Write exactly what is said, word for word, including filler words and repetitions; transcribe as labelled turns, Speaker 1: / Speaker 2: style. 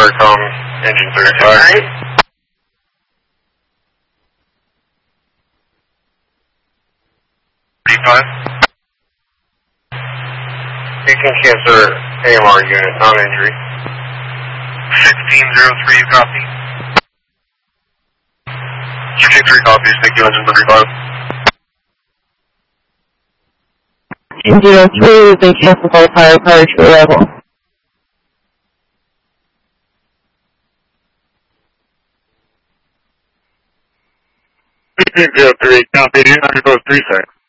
Speaker 1: Starcom, engine thirty-five.
Speaker 2: Alright.
Speaker 1: thirty-five. You can cancel A M R unit, non-injury. sixteen oh three, copy. sixty-three copies, thank you, engine thirty-five.
Speaker 3: zero three, they cancel all fire prior to arrival.
Speaker 1: sixteen oh three, copy, undergo three six.